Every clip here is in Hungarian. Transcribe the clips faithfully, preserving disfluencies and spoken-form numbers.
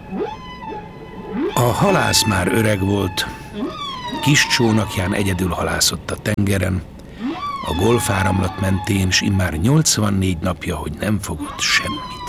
A halász már öreg volt, kis csónakján egyedül halászott a tengeren, a golfáramlat mentén, s immár nyolcvannégy napja, hogy nem fogott semmit.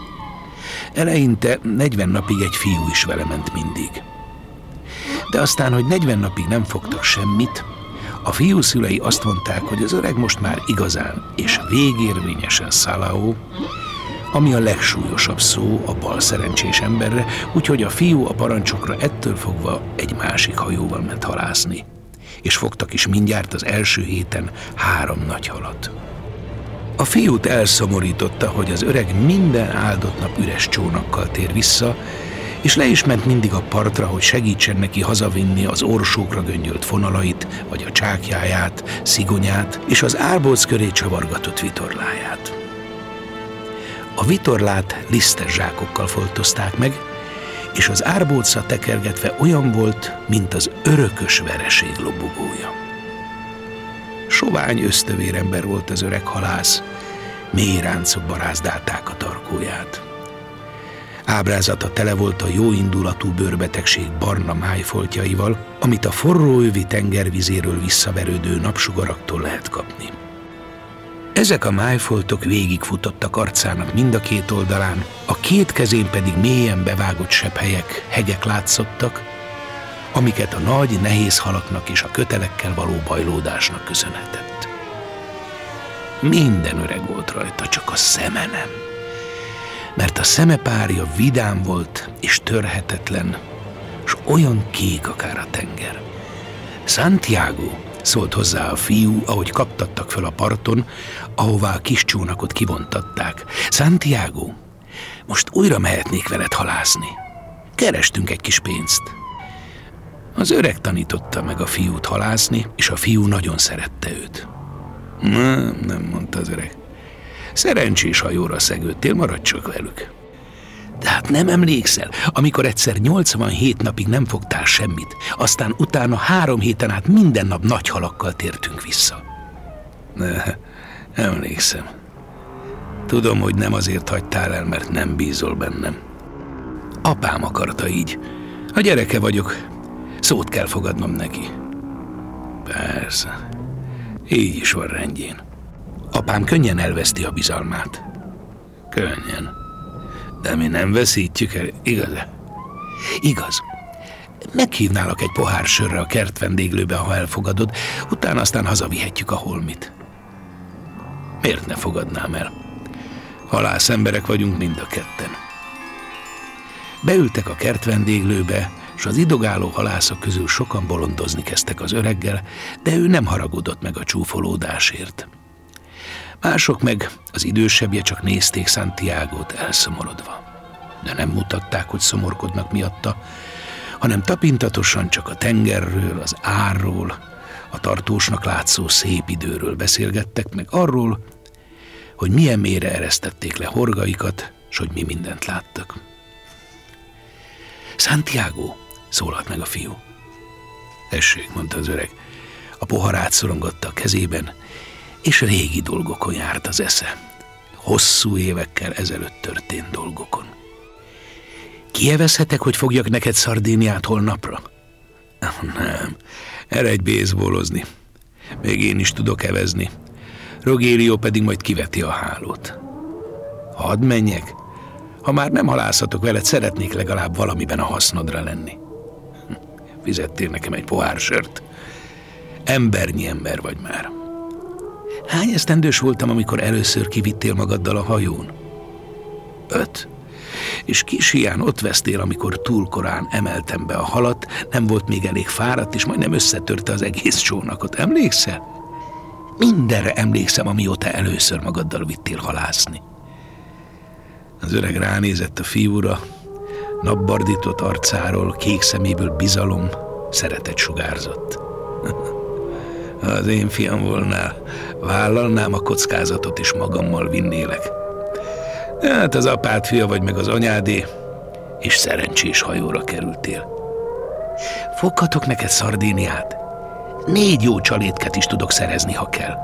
Eleinte negyven napig egy fiú is vele ment mindig. De aztán, hogy negyven napig nem fogtak semmit, a fiú szülei azt mondták, hogy az öreg most már igazán és végérvényesen Szalaó, ami a legsúlyosabb szó a bal szerencsés emberre, úgyhogy a fiú a parancsokra ettől fogva egy másik hajóval ment halászni, és fogtak is mindjárt az első héten három nagy halat. A fiút elszomorította, hogy az öreg minden áldott nap üres csónakkal tér vissza, és le is ment mindig a partra, hogy segítsen neki hazavinni az orsókra göngyölt fonalait, vagy a csákjáját, szigonyát, és az árbóc köré csavargatott vitorláját. A vitorlát lisztes zsákokkal foltozták meg, és az árbócra tekergetve olyan volt, mint az örökös vereség lobogója. Sovány ösztövérember volt az öreg halász, mély ráncok barázdálták a tarkóját. Ábrázata tele volt a jóindulatú bőrbetegség barna májfoltjaival, amit a forró övi tengervizéről visszaverődő napsugaraktól lehet kapni. Ezek a májfoltok végigfutottak arcának mind a két oldalán, a két kezén pedig mélyen bevágott sebhelyek, hegyek látszottak, amiket a nagy, nehéz halaknak és a kötelekkel való bajlódásnak köszönhetett. Minden öreg volt rajta, csak a szeme nem. Mert a szemepárja vidám volt és törhetetlen, s olyan kék akár a tenger. Santiago, szólt hozzá a fiú, ahogy kaptattak föl a parton, ahová a kis csónakot kivontatták. Santiago, most újra mehetnék veled halászni. Kerestünk egy kis pénzt. Az öreg tanította meg a fiút halászni, és a fiú nagyon szerette őt. Nem, nem, mondta az öreg. Szerencsés hajóra szegődtél, maradj csak velük. De hát nem emlékszel, amikor egyszer nyolcvanhét napig nem fogtál semmit, aztán utána három héten át minden nap nagy halakkal tértünk vissza. Ne, emlékszem. Tudom, hogy nem azért hagytál el, mert nem bízol bennem. Apám akarta így. A gyereke vagyok, szót kell fogadnom neki. Persze, így is van rendjén. Apám könnyen elveszti a bizalmát. Könnyen. De mi nem veszítjük el, igaz-e? Igaz. Meghívnálak egy pohár sörre a kert vendéglőbe, ha elfogadod, utána aztán hazavihetjük a holmit. Miért ne fogadnám el? Halász emberek vagyunk mind a ketten. Beültek a kert vendéglőbe, s az idogáló halászok közül sokan bolondozni kezdtek az öreggel, de ő nem haragudott meg a csúfolódásért. Mások meg, az idősebbje, csak nézték Santiagót elszomorodva. De nem mutatták, hogy szomorkodnak miatta, hanem tapintatosan csak a tengerről, az árról, a tartósnak látszó szép időről beszélgettek, meg arról, hogy milyen mélyre eresztették le horgaikat, s hogy mi mindent láttak. Santiago, szólalt meg a fiú. Tessék, mondta az öreg. A poharát szorongatta a kezében, és régi dolgokon járt az esze. Hosszú évekkel ezelőtt történt dolgokon. Kievezhetek, hogy fogjak neked Szardéniát holnapra? Nem, eredj bészbólozni. Még én is tudok evezni. Rogério pedig majd kiveti a hálót. Hadd menjek? Ha már nem halászatok veled, szeretnék legalább valamiben a hasznodra lenni. Fizettél nekem egy pohár sört. Embernyi ember vagy már. Hány esztendős voltam, amikor először kivittél magaddal a hajón? Öt. És kis hián ott vesztél, amikor túl korán emeltem be a halat, nem volt még elég fáradt, és majdnem összetörte az egész csónakot. Emlékszel? Mindenre emlékszem, amióta először magaddal vittél halászni. Az öreg ránézett a fiúra, napbardított arcáról, kék szeméből bizalom, szeretet sugárzott. Ha az én fiam volnál, vállalnám a kockázatot, és magammal vinnélek. Hát az apád fia vagy meg az anyádé, és szerencsés hajóra kerültél. Foghatok neked Szardéniát? Négy jó csalétket is tudok szerezni, ha kell.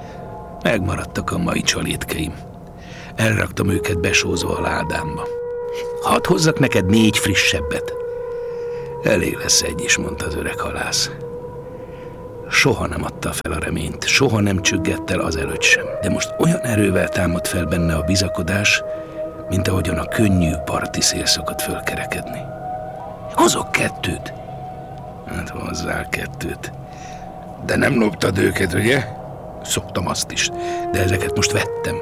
Megmaradtak a mai csalétkeim. Elraktam őket besózva a ládámba. Hadd hozzak neked négy frissebbet. Elég lesz egy is, mondta az öreg halász. Soha nem adta fel a reményt, soha nem csüggett el azelőtt sem. De most olyan erővel támad fel benne a bizakodás, mint ahogyan a könnyű parti szél szokott fölkerekedni. Hozok kettőt. Hát hozzá kettőt. De nem loptad őket, ugye? Szoktam azt is, de ezeket most vettem.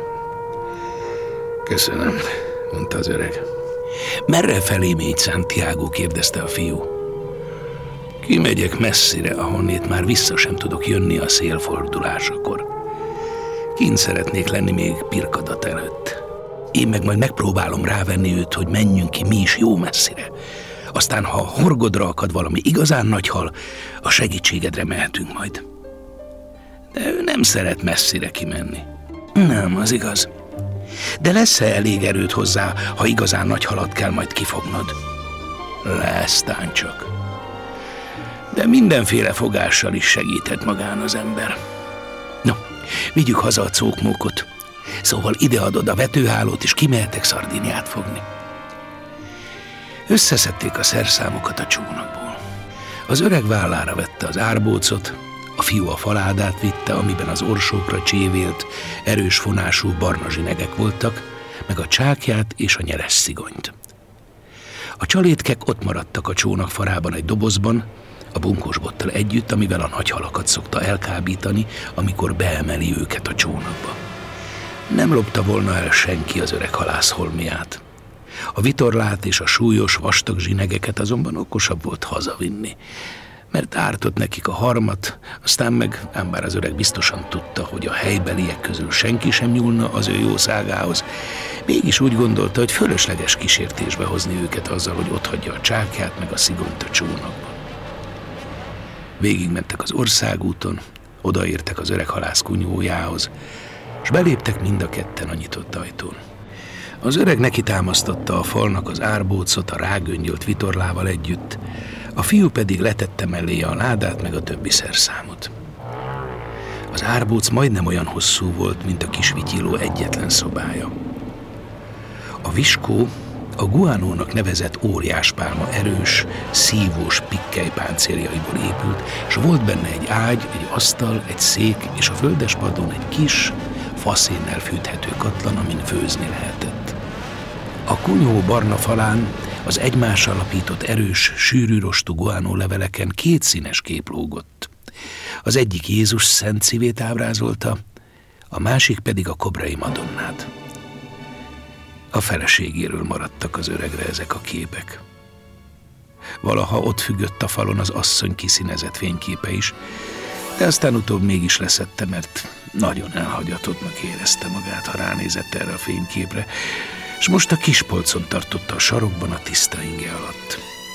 Köszönöm, mondta az öreg. Merre felé mégy, Santiago? Kérdezte a fiú. Kimegyek messzire, ahonnét már vissza sem tudok jönni a szélfordulásakor. Kint szeretnék lenni még Pirkadat előtt. Én meg majd megpróbálom rávenni őt, hogy menjünk ki mi is jó messzire. Aztán, ha a horgodra akad valami igazán nagy hal, a segítségedre mehetünk majd. De ő nem szeret messzire kimenni. Nem, az igaz. De lesz-e elég erőd hozzá, ha igazán nagy halat kell majd kifognod? Lesz, tán csak. De mindenféle fogással is segíthet magán az ember. No, vigyük haza a cókmókot. Szóval ideadod a vetőhálót, és kimehetek Szardiniát fogni. Összeszedték a szerszámokat a csónakból. Az öreg vállára vette az árbócot, a fiú a faládát vitte, amiben az orsókra csévélt, erős fonású barna zsinegek voltak, meg a csákját és a nyeres szigonyt. A csalétkek ott maradtak a csónak farában egy dobozban, a bunkósbottal együtt, amivel a nagy halakat szokta elkábítani, amikor beemeli őket a csónakba. Nem lopta volna el senki az öreg halász holmiát. A vitorlát és a súlyos, vastag zsinegeket azonban okosabb volt hazavinni, mert ártott nekik a harmat, aztán meg, ám bár az öreg biztosan tudta, hogy a helybeliek közül senki sem nyúlna az ő jószágához, mégis úgy gondolta, hogy fölösleges kísértésbe hozni őket azzal, hogy otthagyja a csákját meg a szigonyt a csónakban. Végigmentek az országúton, odaértek az öreg halász kunyhójához, s beléptek mind a ketten a nyitott ajtón. Az öreg neki támasztotta a falnak az árbócot a rágöngyölt vitorlával együtt, a fiú pedig letette mellé a ládát meg a többi szerszámot. Az árbóc majdnem olyan hosszú volt, mint a kis vityiló egyetlen szobája. A viskó a guánónak nevezett óriáspálma erős, szívós pikkelypáncéljaiból épült, s volt benne egy ágy, egy asztal, egy szék, és a földespadon egy kis, faszénnel fűthető katlan, amin főzni lehetett. A kunyhó barna falán az egymás alapított erős, sűrű rostú guánó leveleken két színes kép lógott. Az egyik Jézus szent szívét ábrázolta, a másik pedig a kobrai madonnát. A feleségéről maradtak az öregre ezek a képek. Valaha ott függött a falon az asszony kiszínezett fényképe is, de aztán utóbb mégis leszette, mert nagyon elhagyatottnak érezte magát, ha ránézett erre a fényképre, és most a kispolcon tartotta a sarokban a tiszta inge alatt.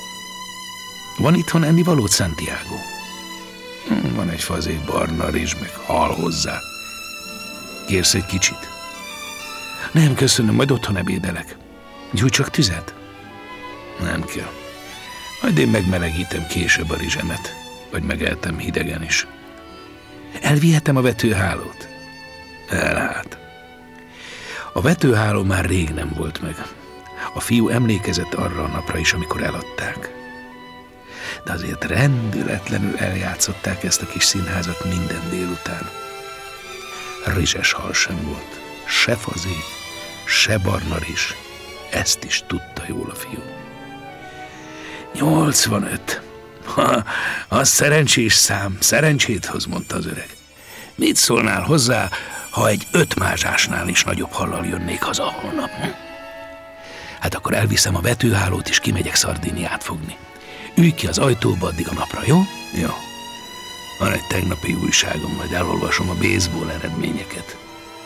Van itthon ennivalót, Santiago? Hm, van egy fazék barna rizs, meg hal hozzá. Kérsz egy kicsit? Nem, köszönöm, majd otthon ebédelek. Gyújt csak tüzet? Nem kell. Majd én megmelegítem később a rizsemet, vagy megeltem hidegen is. Elvihetem a vetőhálót? Elhát. A vetőháló már rég nem volt meg. A fiú emlékezett arra a napra is, amikor eladták. De azért rendületlenül eljátszották ezt a kis színházat minden délután. Rizses hal sem volt, se fazék, se barna rizs. Ezt is tudta jól a fiú. Nyolcvanöt. Ha, az szerencsés szám, szerencsét hoz, mondta az öreg. Mit szólnál hozzá, ha egy ötmázsásnál is nagyobb hallal jönnék haza holnap? Hát akkor elviszem a vetőhálót, és kimegyek Szardiniát fogni. Ülj ki az ajtóba addig a napra, jó? Jó. Van egy tegnapi újságom, majd elolvasom a baseball eredményeket.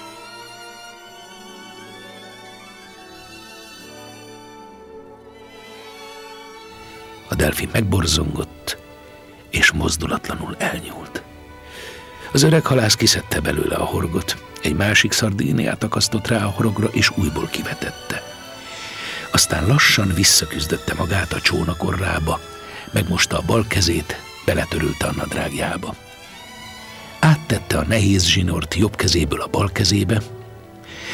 A delfin megborzongott, és mozdulatlanul elnyúlt. Az öreg halász kiszedte belőle a horgot, egy másik szardíniát akasztott rá a horogra, és újból kivetette. Aztán lassan visszaküzdötte magát a csónak orrába, megmosta a bal kezét, beletörülte a nadrágjába. Áttette a nehéz zsinort jobb kezéből a bal kezébe,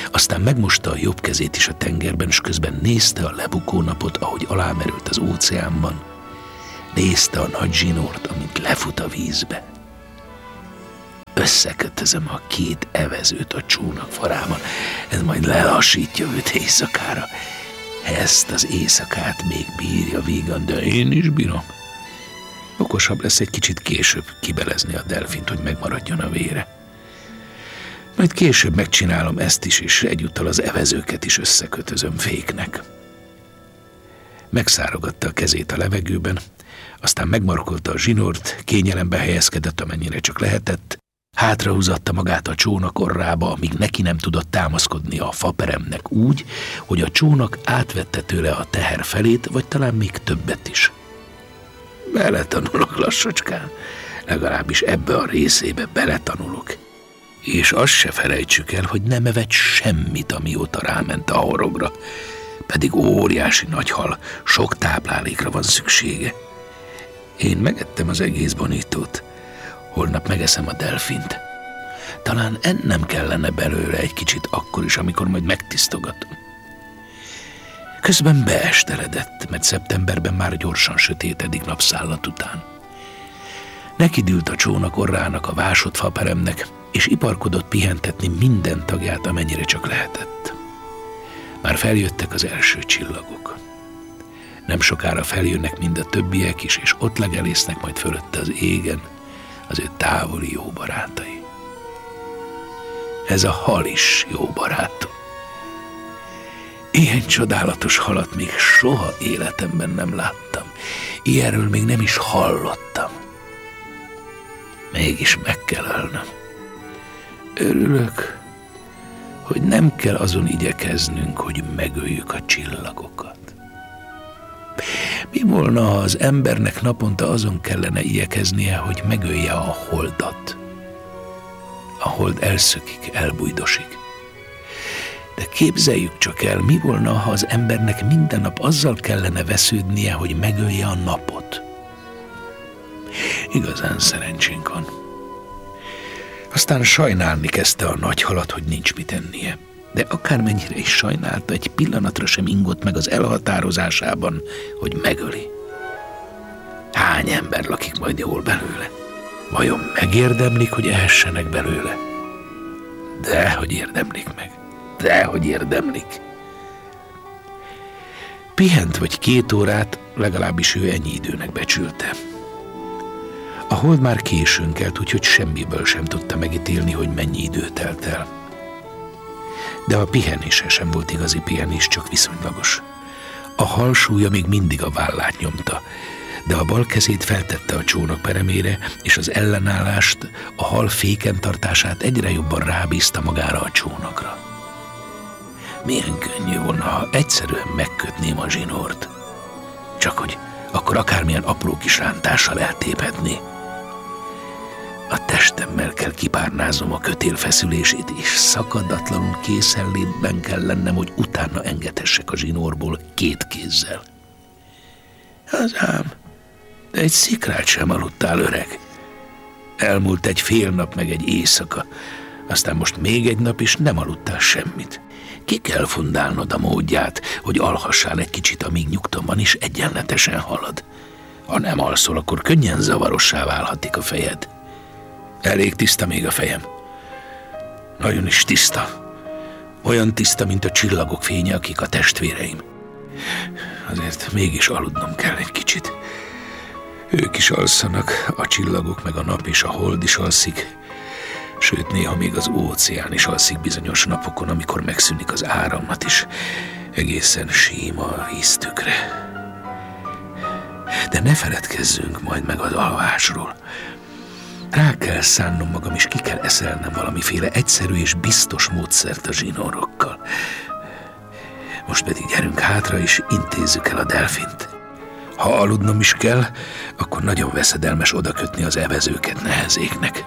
Aztán megmosta a jobb kezét is a tengerben, s közben nézte a lebukó napot, ahogy alámerült az óceánban. Nézte a nagy zsinort, amint lefut a vízbe. Összekötözöm a két evezőt a csónak farában, ez majd lelassítja őt éjszakára. Ezt az éjszakát még bírja vígan, de én is bírom. Okosabb lesz egy kicsit később kibelezni a delfint, hogy megmaradjon a vére. Majd később megcsinálom ezt is, és egyúttal az evezőket is összekötözöm féknek. Megszárogatta a kezét a levegőben, aztán megmarkolta a zsinort, kényelembe helyezkedett, amennyire csak lehetett, hátrahúzatta magát a csónak orrába, amíg neki nem tudott támaszkodni a faperemnek úgy, hogy a csónak átvette tőle a teher felét, vagy talán még többet is. Beletanulok lassacskán, legalábbis ebbe a részébe beletanulok. És azt se felejtsük el, hogy nem evett semmit, amióta ráment a horogra, pedig óriási nagy hal, sok táplálékra van szüksége. Én megettem az egész bonítót, holnap megeszem a delfint. Talán ennem kellene belőle egy kicsit akkor is, amikor majd megtisztogatom. Közben beesteledett, mert szeptemberben már gyorsan sötétedik napszállat után. Nekidült a csónak orrának a vásott faperemnek, és iparkodott pihentetni minden tagját, amennyire csak lehetett. Már feljöttek az első csillagok. Nem sokára feljönnek mind a többiek is, és ott legelésznek majd fölötte az égen az ő távoli jó barátai. Ez a hal is jó barátom. Ilyen csodálatos halat még soha életemben nem láttam. Ilyenről még nem is hallottam. Mégis meg kell ölnöm. Örülök, hogy nem kell azon igyekeznünk, hogy megöljük a csillagokat. Mi volna, ha az embernek naponta azon kellene igyekeznie, hogy megölje a holdat? A hold elszökik, elbújdosik. De képzeljük csak el, mi volna, ha az embernek minden nap azzal kellene vesződnie, hogy megölje a napot? Igazán szerencsénk van. Aztán sajnálni kezdte a nagy halat, hogy nincs mit ennie. De akármennyire is sajnálta, egy pillanatra sem ingott meg az elhatározásában, hogy megöli. Hány ember lakik majd jól belőle? Vajon megérdemlik, hogy ehessenek belőle? Dehogy érdemlik meg. Dehogy érdemlik. Pihent vagy két órát, legalábbis ő ennyi időnek becsülte. A hold már későn kelt, úgyhogy semmiből sem tudta megítélni, hogy mennyi idő telt el. De a pihenése sem volt igazi pihenés, csak viszonylagos. A hal súlya még mindig a vállát nyomta, de a bal kezét feltette a csónak peremére, és az ellenállást, a hal féken tartását egyre jobban rábízta magára a csónakra. Milyen könnyű volna, ha egyszerűen megkötném a zsinort. Csak hogy akkor akármilyen apró kis rántással eltéphetné. A testemmel kell kipárnáznom a kötél feszülését, és szakadatlanul készenlétben kell lennem, hogy utána engedhessek a zsinórból két kézzel. Az ám, de egy szikrát sem aludtál, öreg. Elmúlt egy fél nap meg egy éjszaka, aztán most még egy nap, és nem aludtál semmit. Ki kell fundálnod a módját, hogy alhassál egy kicsit, amíg nyugton van, és egyenletesen halad. Ha nem alszol, akkor könnyen zavarossá válhatik a fejed. Elég tiszta még a fejem. Nagyon is tiszta. Olyan tiszta, mint a csillagok fénye, akik a testvéreim. Azért mégis aludnom kell egy kicsit. Ők is alszanak, a csillagok meg a nap és a hold is alszik. Sőt, néha még az óceán is alszik bizonyos napokon, amikor megszűnik az áramlat is. Egészen síma a víztükre. De ne feledkezzünk majd meg az alvásról. Rá kell szánnom magam, és ki kell eszelnem valamiféle egyszerű és biztos módszert a zsinórokkal. Most pedig gyerünk hátra, és intézzük el a delfint. Ha aludnom is kell, akkor nagyon veszedelmes odakötni az evezőket nehezéknek.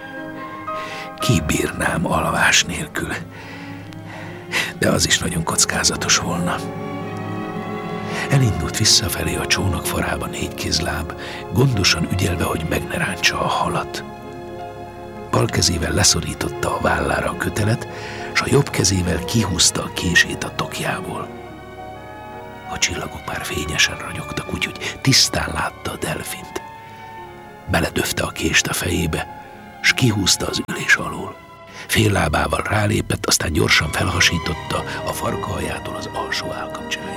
Kibírnám alvás nélkül, de az is nagyon kockázatos volna. Elindult visszafelé a csónak farába négykézláb, gondosan ügyelve, hogy meg ne rántsa a halat. Bal kezével leszorította a vállára a kötelet, s a jobb kezével kihúzta a kését a tokjából. A csillagok már fényesen ragyogtak, úgyhogy tisztán látta a delfint. Beledöfte a kést a fejébe, s kihúzta az ülés alól. Fél lábával rálépett, aztán gyorsan felhasította a farka aljától az alsó állkapcsáig.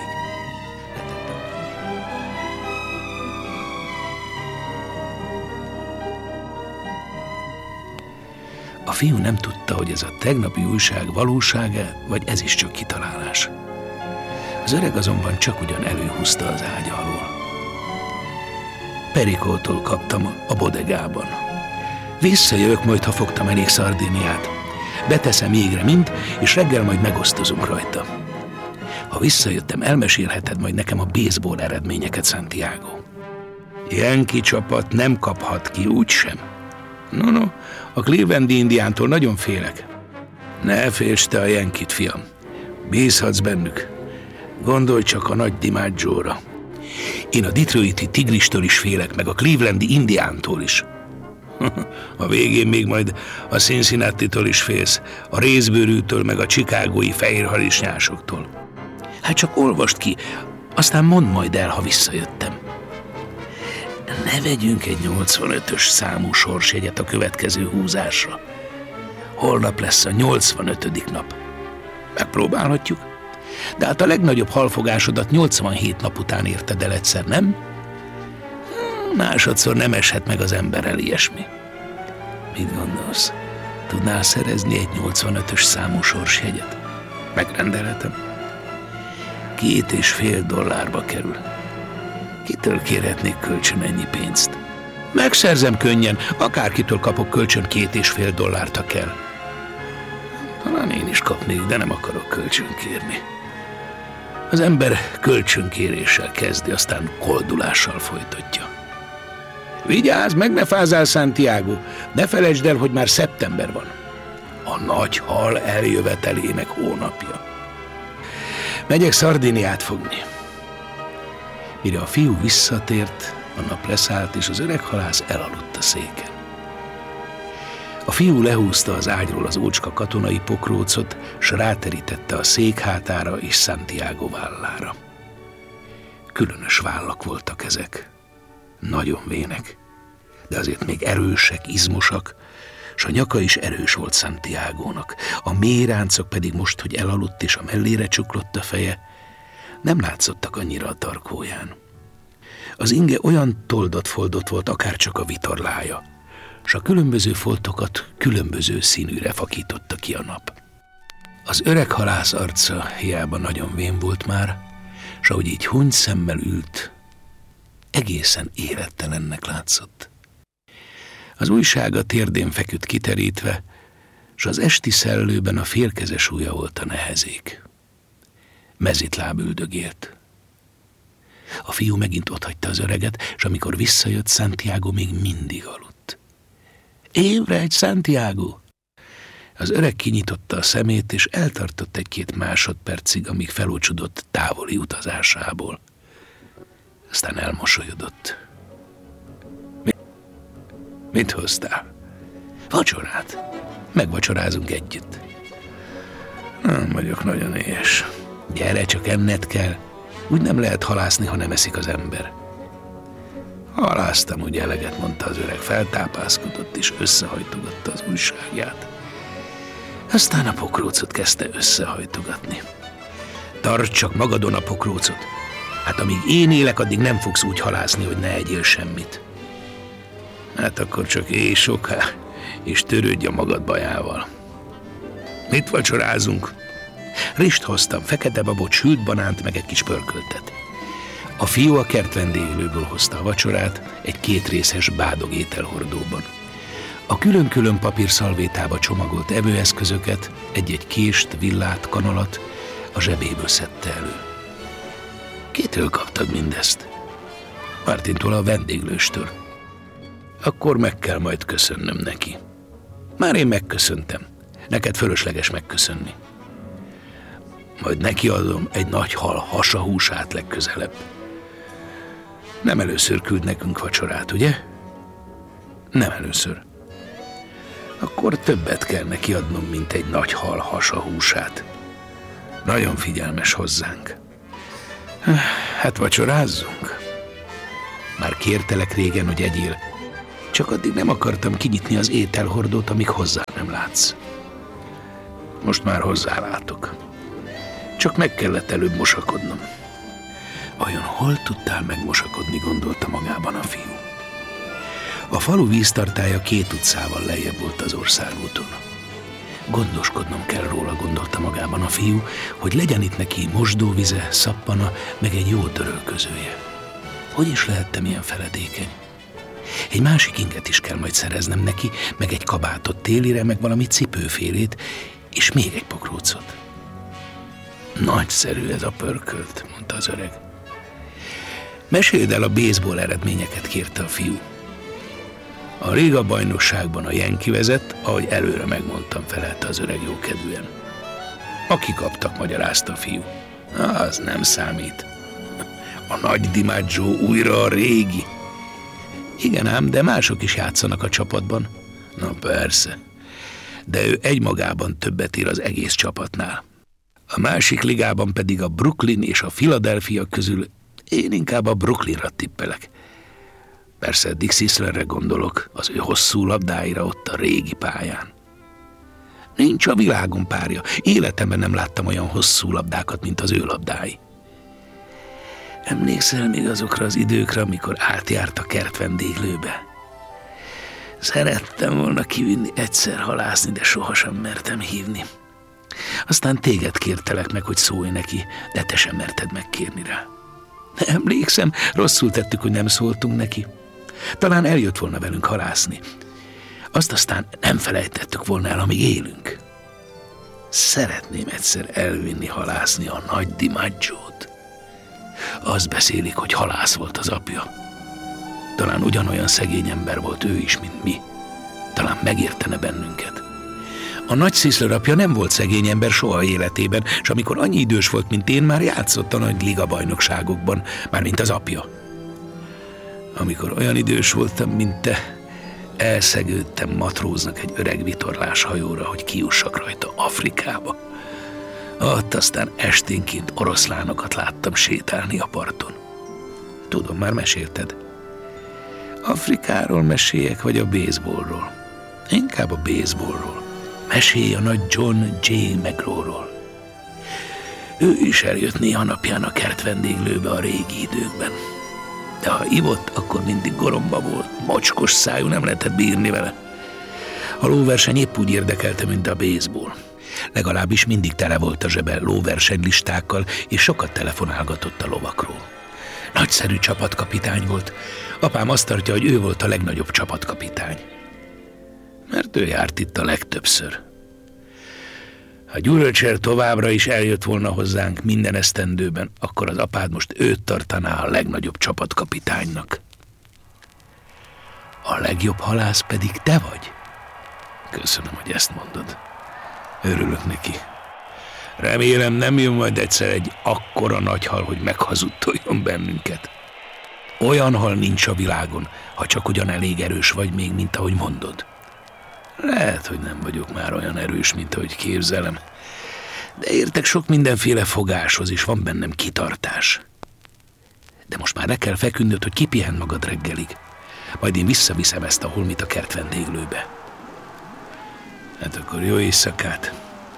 A fiú nem tudta, hogy ez a tegnapi újság valósága, vagy ez is csak kitalálás. Az öreg azonban csak ugyan előhúzta az ágya alól. Perikótól kaptam a bodegában. Visszajövök majd, ha fogtam elég szardiniát. Beteszem égre mind, és reggel majd megosztozunk rajta. Ha visszajöttem, elmesélheted majd nekem a baseball eredményeket, Santiago. Yankee csapat nem kaphat ki úgysem. No, no, a Clevelandi indiántól nagyon félek. Ne félts te a Yankee-t, fiam. Bízhatsz bennük. Gondolj csak a nagy DiMaggio-ra. Én a Detroiti Tigristől is félek, meg a Clevelandi indiántól is. A végén még majd a Cincinnati-tól is félsz, a részbőrűtől, meg a chicagói fehérharisnyásoktól. Hát csak olvast ki, aztán mondd majd el, ha visszajöttem. Ne vegyünk egy nyolcvanötös számú sorsjegyet a következő húzásra. Holnap lesz a nyolcvanötödik nap. Megpróbálhatjuk, de hát a legnagyobb halfogásodat nyolcvanhét nap után érted el egyszer, nem? Másodszor nem eshet meg az emberrel ilyesmi. Mit gondolsz? Tudnál szerezni egy nyolcvanötös számú sorsjegyet? Megrendelhetem. Két és fél dollárba kerül. Kitől kérhetnék kölcsön ennyi pénzt? Megszerzem könnyen, akárkitől kapok kölcsön két és fél dollárt, ha kell. Talán én is kapnék, de nem akarok kölcsön kérni. Az ember kölcsönkéréssel kezdi, aztán koldulással folytatja. Vigyázz, meg ne fázzál, Santiago! Ne felejtsd el, hogy már szeptember van. A nagy hal eljövetelének hónapja. Megyek Szardiniát fogni. Mire a fiú visszatért, a nap leszállt, és az öreg halász elaludt a széken. A fiú lehúzta az ágyról az ócska katonai pokrócot, s ráterítette a szék hátára és Santiago vállára. Különös vállak voltak ezek. Nagyon vének, de azért még erősek, izmosak, s a nyaka is erős volt Santiagónak. A mély ráncok pedig most, hogy elaludt és a mellére csuklott a feje, nem látszottak annyira a tarkóján. Az inge olyan toldott-foldott volt, akárcsak a vitorlája, s a különböző foltokat különböző színűre fakította ki a nap. Az öreg halász arca hiába nagyon vén volt már, s ahogy így huny szemmel ült, egészen élettelennek látszott. Az újság a térdén feküdt kiterítve, s az esti szellőben a félkezes ujja volt a nehezék. Mezitláb üldögélt. A fiú megint otthagyta az öreget, s amikor visszajött, Santiago még mindig aludt. Ébredj, Santiago! Az öreg kinyitotta a szemét, és eltartott egy-két másodpercig, amíg felócsudott távoli utazásából. Aztán elmosolyodott. Mi? Mit hoztál? Vacsorát. Megvacsorázunk együtt. Nem vagyok nagyon éhes. Gyere, csak enned kell. Úgy nem lehet halászni, ha nem eszik az ember. Halásztam, úgy eleget, mondta az öreg, feltápászkodott és összehajtogatta az újságját. Aztán a pokrócot kezdte összehajtogatni. Tarts csak magadon a pokrócot. Hát amíg én élek, addig nem fogsz úgy halászni, hogy ne egyél semmit. Hát akkor csak éj soká, és törődj a magad bajával. Mit vacsorázunk? Rist hoztam, fekete babot, sült banánt, meg egy kis pörköltet. A fiú a kert vendéglőből hozta a vacsorát egy kétrészes bádog ételhordóban. A külön-külön papírszalvétába csomagolt evőeszközöket, egy-egy kést, villát, kanalat a zsebéből szedte elő. Kitől kaptad mindezt? Martintól, a vendéglőstől. Akkor meg kell majd köszönnöm neki. Már én megköszöntem. Neked fölösleges megköszönni. Majd neki adom egy nagy hal hasahúsát legközelebb. Nem először küld nekünk vacsorát, ugye? Nem először. akkor többet kell neki adnom, mint egy nagy hal hasa húsát. Nagyon figyelmes hozzánk. Hát vacsorázzunk. Már kértelek régen, hogy egyél, csak addig nem akartam kinyitni az ételhordót, amíg hozzá nem látsz. Most már hozzálátok. Csak meg kellett előbb mosakodnom. Vajon hol tudtál megmosakodni, gondolta magában a fiú. A falu víztartálya két utcával lejjebb volt az országúton. Gondoskodnom kell róla, gondolta magában a fiú, hogy legyen itt neki mosdóvize, szappana, meg egy jó törölközője. Hogy is lehettem ilyen feledékeny? Egy másik inget is kell majd szereznem neki, meg egy kabátot télire, meg valami cipőfélét, és még egy pokrócot. Nagyszerű ez a pörkölt, mondta az öreg. Meséld el a baseball eredményeket, kérte a fiú. A Liga bajnokságban a Yankee vezet, ahogy előre megmondtam, felelte az öreg jókedvűen. Aki kaptak, magyarázta a fiú. Az nem számít. A nagy DiMaggio újra a régi. Igen ám, de mások is játszanak a csapatban. Na persze. De ő egymagában többet ér az egész csapatnál. A másik ligában pedig a Brooklyn és a Philadelphia közül én inkább a Brooklynra tippelek. Persze Dick Sislerre gondolok, az ő hosszú labdáira ott a régi pályán. Nincs a világon párja. Életemben nem láttam olyan hosszú labdákat, mint az ő labdái. Emlékszel még azokra az időkre, amikor átjárt a kert vendéglőbe? Szerettem volna kivinni egyszer halászni, de sohasem mertem hívni. Aztán téged kértelek meg, hogy szólj neki, de te sem merted megkérni rá. Emlékszem, rosszul tettük, hogy nem szóltunk neki. Talán eljött volna velünk halászni. Azt aztán nem felejtettük volna el, amíg élünk. Szeretném egyszer elvinni halászni a nagy DiMaggiót. Azt beszélik, hogy halász volt az apja. Talán ugyanolyan szegény ember volt ő is, mint mi. Talán megértene bennünket. A nagy Sisler apja nem volt szegény ember soha életében, és amikor annyi idős volt, mint én, már játszott a nagy ligabajnokságokban, mármint az apja. Amikor olyan idős voltam, mint te, elszegődtem matróznak egy öreg vitorlás hajóra, hogy kijussak rajta Afrikába. Ott aztán esténként oroszlánokat láttam sétálni a parton. Tudom, már mesélted. Afrikáról meséljek, vagy a baseballról? Inkább a baseballról. Mesélj a nagy John J. McEnroe-ról. Ő is eljött néha napján a kert vendéglőbe a régi időkben. De ha ivott, akkor mindig goromba volt, mocskos szájú, nem lehetett bírni vele. A lóverseny épp úgy érdekelte, mint a baseball. Legalábbis mindig tele volt a zsebe lóversenylistákkal, és sokat telefonálgatott a lovakról. Nagyszerű csapatkapitány volt. Apám azt tartja, hogy ő volt a legnagyobb csapatkapitány. Mert ő járt itt a legtöbbször. Ha Gyuröcsér továbbra is eljött volna hozzánk minden esztendőben, akkor az apád most őt tartaná a legnagyobb csapatkapitánynak. A legjobb halász pedig te vagy? Köszönöm, hogy ezt mondod. Örülök neki. Remélem, nem jön majd egyszer egy akkora nagy hal, hogy meghazudtoljon bennünket. Olyan hal nincs a világon, ha csak ugyan elég erős vagy még, mint ahogy mondod. Lehet, hogy nem vagyok már olyan erős, mint ahogy képzelem, de értek sok mindenféle fogáshoz, és van bennem kitartás. De most már le kell feküdnöd, hogy kipihend magad reggelig. Majd én visszaviszem ezt a holmit a kert vendéglőbe. Hát akkor jó éjszakát.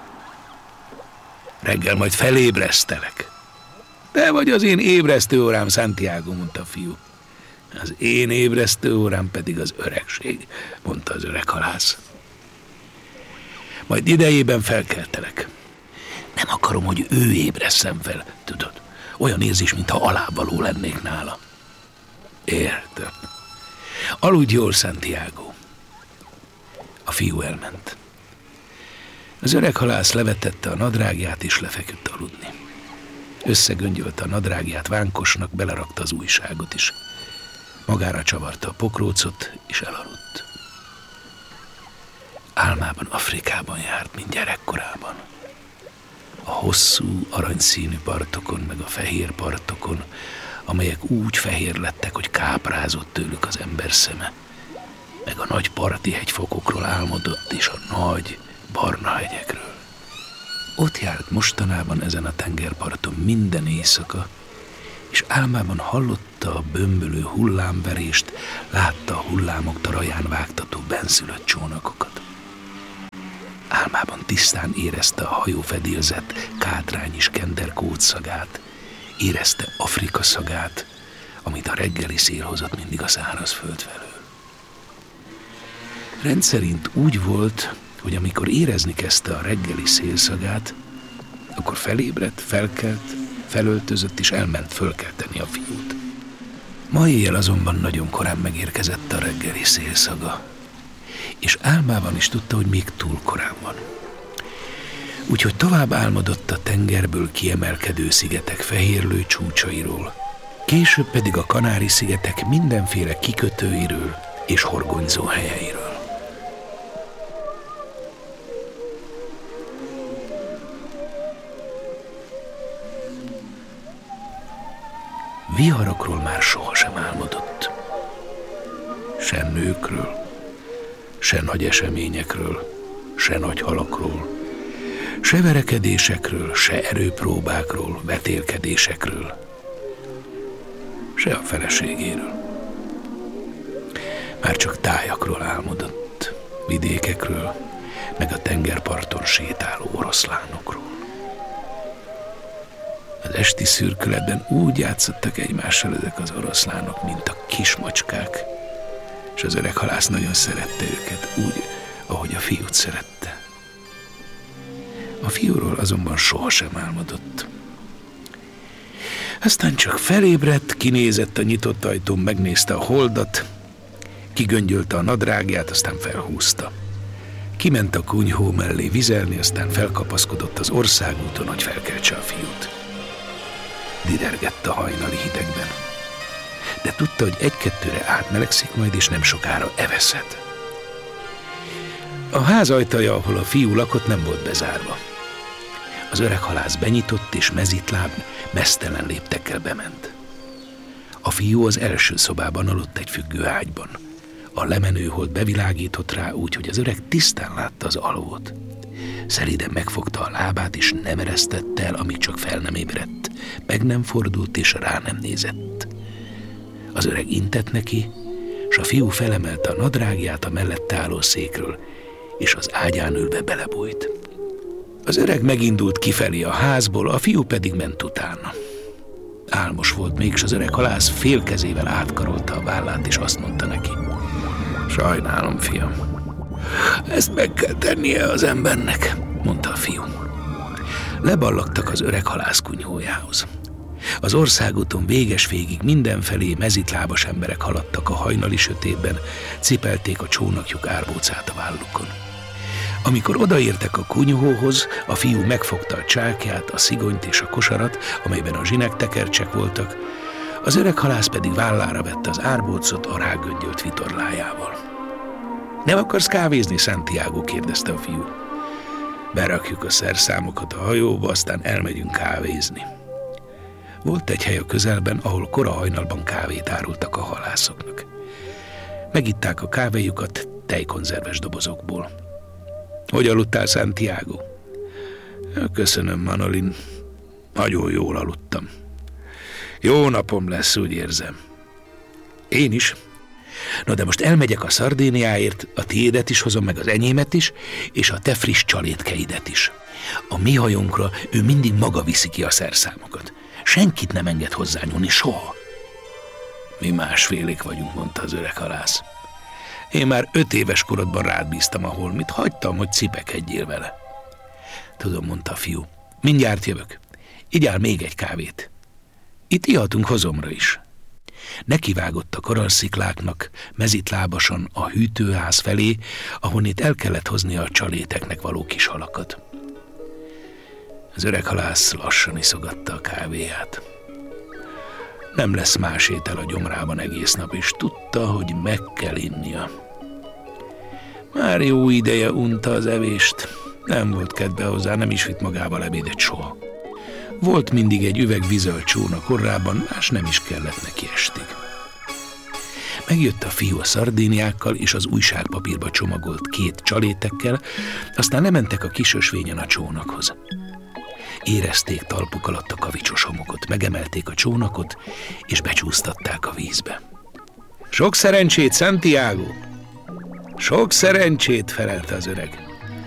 Reggel majd felébresztelek. Te vagy az én ébresztő órám, Santiago, mondta a fiú. Az én ébresztő órám pedig az öregség, mondta az öreg halász. Majd idejében felkeltelek. Nem akarom, hogy ő ébresszem fel, tudod. Olyan érzés, mintha alávaló lennék nála. Értem. Aludj jól, Santiago. A fiú elment. Az öreg halász levetette a nadrágját, és lefeküdt aludni. Összegöngyölte a nadrágját vánkosnak, belerakta az újságot is. Magára csavarta a pokrócot, és elaludt. Álmában Afrikában járt, mint gyerekkorában. A hosszú, aranyszínű partokon, meg a fehér partokon, amelyek úgy fehér lettek, hogy káprázott tőlük az ember szeme. meg a nagy parti hegyfokokról álmodott, és a nagy, barna hegyekről. Ott járt mostanában ezen a tengerparton minden éjszaka, és álmában hallotta a bömbölő hullámverést, látta a hullámok taraján vágtató benszülött csónakokat. Álmában tisztán érezte a hajófedélzet kátrányi skender kódszagát, érezte Afrika szagát, amit a reggeli szél hozott mindig a szárazföld felől. Rendszerint úgy volt, hogy amikor érezni kezdte a reggeli szélszagát, akkor felébredt, felkelt, felöltözött és elment fölkelteni a fiút. Ma éjjel azonban nagyon korán megérkezett a reggeli szélszaga, és álmában is tudta, hogy még túl korán van. Úgyhogy tovább álmodott a tengerből kiemelkedő szigetek fehérlő csúcsairól, később pedig a Kanári-szigetek mindenféle kikötőiről és horgonyzó helyeiről. Viharokról már sohasem álmodott. Se nőkről, se nagy eseményekről, se nagy halakról, se verekedésekről, se erőpróbákról, vetélkedésekről, se a feleségéről. Már csak tájakról álmodott, vidékekről, meg a tengerparton sétáló oroszlánokról. Az esti szürkületben úgy játszottak egymással ezek az oroszlánok, mint a kismacskák, és az öreg halász nagyon szerette őket, úgy, ahogy a fiút szerette. A fiúról azonban sohasem álmodott. Aztán csak felébredt, kinézett a nyitott ajtón, megnézte a holdat, kigöngyölte a nadrágját, aztán felhúzta. Kiment a kunyhó mellé vizelni, aztán felkapaszkodott az országúton, hogy felkeltse a fiút. Didergett a hajnali hidegben, de tudta, hogy egy-kettőre átmelegszik majd, és nem sokára eveszed. A ház ajtaja, ahol a fiú lakott, nem volt bezárva. Az öreg halász benyitott, és mezitláb, meztelen léptekkel bement. A fiú az első szobában aludt egy függő ágyban. A lemenő hold bevilágított rá úgy, hogy az öreg tisztán látta az alvót. Szelíden megfogta a lábát, és nem eresztette el, amíg csak fel nem ébredt. Meg nem fordult, és rá nem nézett. Az öreg intett neki, és a fiú felemelte a nadrágját a mellette álló székről, és az ágyán ülve belebújt. Az öreg megindult kifelé a házból, a fiú pedig ment utána. Álmos volt még, és az öreg halász félkezével átkarolta a vállát, és azt mondta neki: sajnálom, fiam, ezt meg kell tennie az embernek, mondta a fiú. Leballagtak az öreg halász kunyhójához. Az országúton véges végig mindenfelé mezitlábas emberek haladtak a hajnali sötétben, cipelték a csónakjuk árbócát a vállukon. Amikor odaértek a kunyhóhoz, a fiú megfogta a csákját, a szigonyt és a kosarat, amelyben a zsinegtekercsek voltak, az öreg halász pedig vállára vette az árbócot a rágöngyölt vitorlájával. Nem akarsz kávézni, Santiago? kérdezte a fiú. Berakjuk a szerszámokat a hajóba, aztán elmegyünk kávézni. Volt egy hely a közelben, ahol kora hajnalban kávét árultak a halászoknak. Megitták a kávéjukat tejkonzerves dobozokból. Hogy aludtál, Santiago? Köszönöm, Manolin. Nagyon jól aludtam. Jó napom lesz, úgy érzem. Én is. Na de most elmegyek a Szardéniáért, a tiédet is hozom, meg az enyémet is, és a te friss csalétkeidet is. A mi hajónkra ő mindig maga viszi ki a szerszámokat. Senkit nem enged hozzányúlni, soha. Mi másfélék vagyunk, mondta az öreg halász. Én már öt éves korodban rád bíztam a holmit, hagytam, hogy cipekedjél vele. Tudom, mondta a fiú. Mindjárt jövök. Igyál még egy kávét. Itt ihatunk hozomra is. Nekivágott a koralszikláknak, mezitlábason a hűtőház felé, ahonnét el kellett hozni a csaléteknek való kis halakat. Az öreg halász lassan iszogatta a kávéját. Nem lesz más étel a gyomrában egész nap, és tudta, hogy meg kell innia. Már jó ideje unta az evést, nem volt kedve hozzá, nem is vitt magával ebédet soha. Volt mindig egy üveg vizölcsón a korrában, más nem is kellett neki estig. Megjött a fiú a szardíniákkal és az újságpapírba csomagolt két csalétekkel, aztán lementek a kis ösvényen a csónakhoz. Érezték talpuk alatt a kavicsos homokot, megemelték a csónakot, és becsúsztatták a vízbe. Sok szerencsét, Santiago! Sok szerencsét, felelte az öreg.